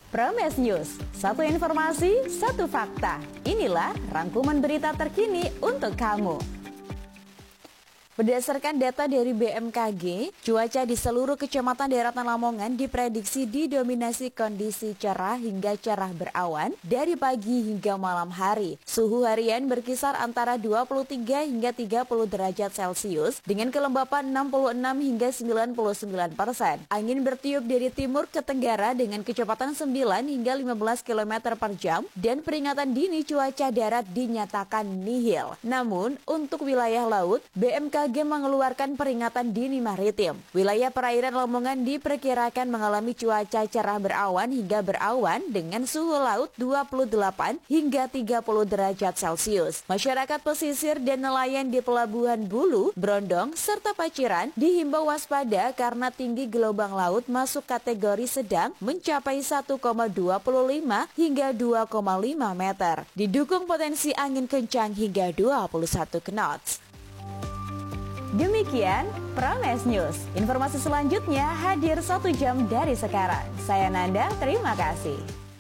Prames News, satu informasi, satu fakta. Inilah rangkuman berita terkini untuk kamu. Berdasarkan data dari BMKG, cuaca di seluruh kecamatan daratan Lamongan diprediksi didominasi kondisi cerah hingga cerah berawan dari pagi hingga malam hari. Suhu harian berkisar antara 23 hingga 30 derajat Celcius dengan kelembapan 66 hingga 99%. Angin bertiup dari timur ke tenggara dengan kecepatan 9 hingga 15 km per jam dan peringatan dini cuaca darat dinyatakan nihil. Namun, untuk wilayah laut, BMKG mengeluarkan peringatan dini maritim. Wilayah perairan Lamongan diperkirakan mengalami cuaca cerah berawan hingga berawan dengan suhu laut 28 hingga 30 derajat Celcius. Masyarakat pesisir dan nelayan di Pelabuhan Bulu, Brondong, serta Paciran dihimbau waspada karena tinggi gelombang laut masuk kategori sedang mencapai 1,25 hingga 2,5 meter. Didukung potensi angin kencang hingga 21 knots. Demikian Prames News. Informasi selanjutnya hadir 1 jam dari sekarang. Saya Nanda, terima kasih.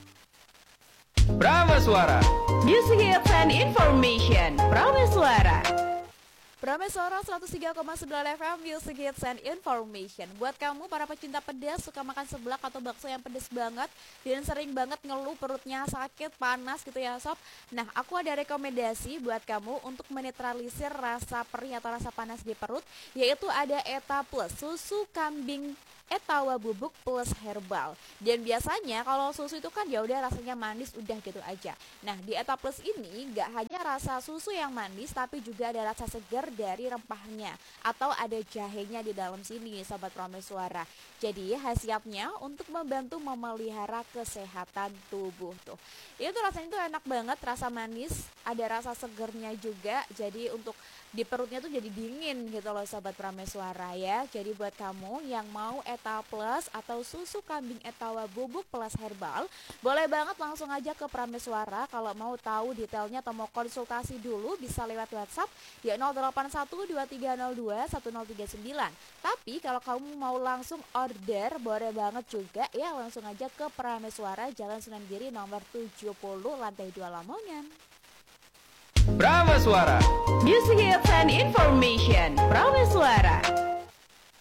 Prameswara, Music Hits and Information. Prameswara. Prameswara 103,9 FM, Music Hits and Information. Buat kamu para pecinta pedas, suka makan seblak atau bakso yang pedas banget dan sering banget ngeluh perutnya sakit, panas gitu ya sob. Nah, aku ada rekomendasi buat kamu untuk menetralisir rasa perih atau rasa panas di perut, yaitu ada Eta Plus, susu kambing Etawa bubuk plus herbal. Dan biasanya kalau susu itu kan ya udah rasanya manis udah gitu aja. Nah, di Eta Plus ini gak hanya rasa susu yang manis tapi juga ada rasa segar dari rempahnya atau ada jahenya di dalam sini sobat Prameswara. Jadi khasiatnya untuk membantu memelihara kesehatan tubuh tuh. Itu rasanya tuh enak banget, rasa manis, ada rasa segernya juga. Jadi untuk di perutnya tuh jadi dingin gitu loh sobat Prameswara ya. Jadi buat kamu yang mau Eta Plus atau susu kambing Etawa bubuk plus herbal, boleh banget langsung aja ke Prameswara. Kalau mau tahu detailnya atau mau konsultasi dulu bisa lewat WhatsApp di 08123021039. Tapi kalau kamu mau langsung order boleh banget juga ya, langsung aja ke Prameswara Jalan Sunan Giri nomor 70 lantai 2 Lamongan. Prameswara, Music Hits and Information. Prameswara.